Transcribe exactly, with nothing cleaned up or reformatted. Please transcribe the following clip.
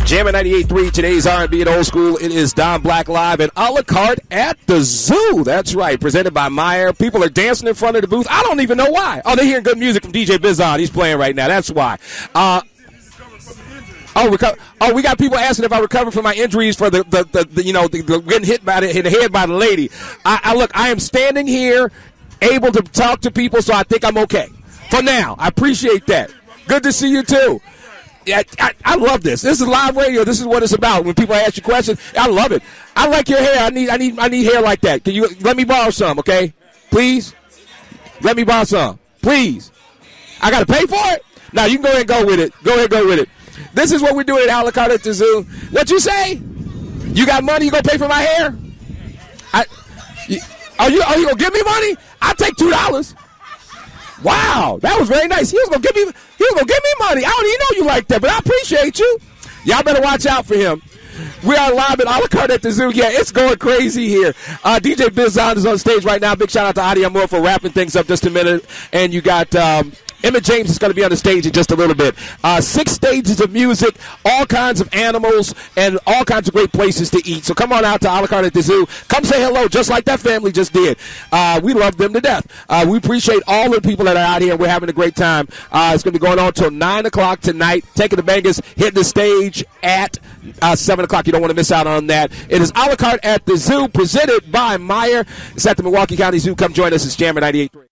Jammin' ninety-eight point three, today's R and B and old school. It is Don Black Live and a la carte at the Zoo. That's right, presented by Meyer. People are dancing in front of the booth. I don't even know why. Oh, they're hearing good music from D J Bizon. He's playing right now. That's why. Uh, oh, reco- oh, we got people asking if I recovered from my injuries for the, the, the, the you know, the, the getting hit by the, in the head by the lady. I, I look, I am standing here able to talk to people, so I think I'm okay. For now, I appreciate that. Good to see you, too. Yeah, I, I love this. This is live radio. This is what it's about. When people ask you questions, I love it. I like your hair. I need, I need, I need hair like that. Can you let me borrow some, okay? Please, let me borrow some, please. I got to pay for it. Now you can go ahead and go with it. Go ahead, and go with it. This is what we're doing at a la carte at the Zoo. What you say? You got money? You gonna pay for my hair? I. You, are you? Are you gonna give me money? I'll take two dollars. Wow, that was very nice. He was gonna give me, he was gonna give me money. I don't even know you like that, but I appreciate you. Y'all better watch out for him. We are live at a la carte at the Zoo. Yeah, it's going crazy here. Uh, D J Bizon is on stage right now. Big shout out to Adi Amor for wrapping things up just a minute. And you got um, Emmett James is going to be on the stage in just a little bit. Uh, six stages of music, all kinds of animals, and all kinds of great places to eat. So come on out to a la carte at the Zoo. Come say hello, just like that family just did. Uh, we love them to death. Uh, we appreciate all the people that are out here. We're having a great time. Uh, it's going to be going on until nine o'clock tonight. Taking the Bangers, hitting the stage at uh, seven o'clock. You don't want to miss out on that. It is a la carte at the Zoo, presented by Meyer. It's at the Milwaukee County Zoo. Come join us. It's Jammin' ninety-eight point three.